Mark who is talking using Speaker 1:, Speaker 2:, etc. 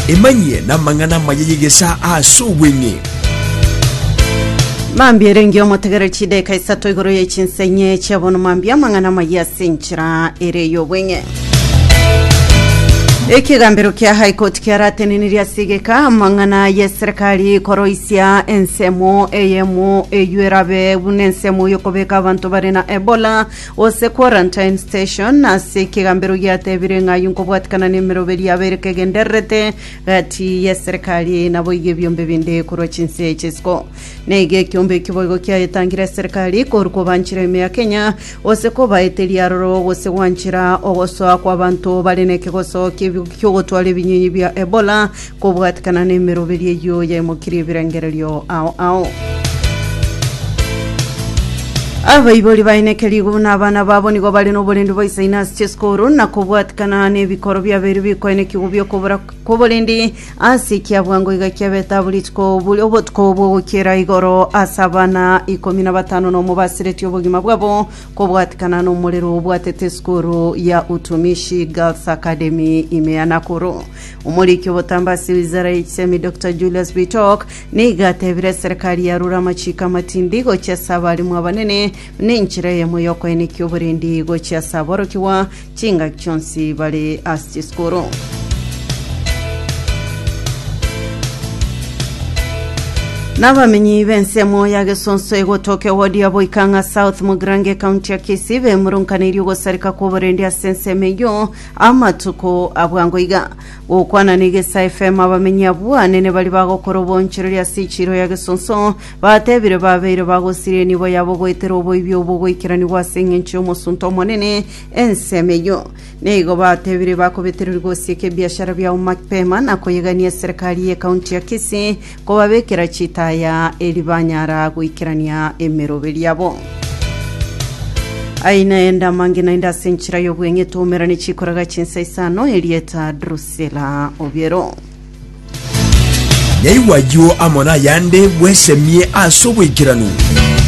Speaker 1: emanye na mangana mayegesa asubwenye
Speaker 2: mambi rengi omotegere chide kaisato igoro yechinsenye chabono mambi amangana mayasinchira ereyo bwenye ekigambiro kya high court kyarateniniria sigeka mangana ya serikali koroisia ensemo eyemo eyuerabe bunensemo yokobeka abantu barena Ebola ose quarantine station na sekigambiro yatebire ngayunko bwatikana nimero beri abereke genderete gati ya serikali nabo igebyombe binde kurochinse chesko nege kyombe kibogo kya yetangira serikali koruko banchire me ya Kenya ose ko baeteliaro ose wanchira ogoso kwa abantu barene kegoso kyogotwale binyinyi bya Ebola ko bwatikana nimero beri yo ya mukiri birengerelyo ao abaiboli bainekeli n'abana babo nigo bali no bolendi boisainas cheskoro na kubwatikana ne bikoro bya beri bikoine kigubyo kobora kobolendi asikia bwango igakyabeta bulitko bulobotko bo kera igoro asabana 15 no mubasireti obugima bwabo kubwatikana no mulero bwatete skoro ya utumishi Girls Academy imeanakuru umuliki obotambasi wizara y'isemi Dr. Julius Bitok nigatebire serikali ya rura machika matindi go cyasabali mu abanene ninchire ya muyoko ene kyoburendi go cyasaboro kiwa chinga kyonsi bali astiskoro Nabamenyi bensemo yage sonso ego toke wodi ya boikanga South Mugrange County ya Kisive murunkaniri ugo sarika kuborendi ya sensemeyo amatuko abwango iga ukwana nige FM abamenyi abuwa nene bali bago korobo nchirili ya sichiro yage sonso batebire babeire bago sire nibo yabo boitero boibyo bogo ikirani wasenge nchi umusunto monene ensemeyo nego batebire bako betero gosike biashara bya umakpema na koyegania serikali ya county ya Kisi ko babekera chita ya elibanyara guikirania emerobeli yabo aina enda mangina inda senchira yobwenye tumera ni chikoraga chinsaisano Elieta Drusela Obiero
Speaker 1: Nyaiwajo amona yande bwesemie asobwikiranu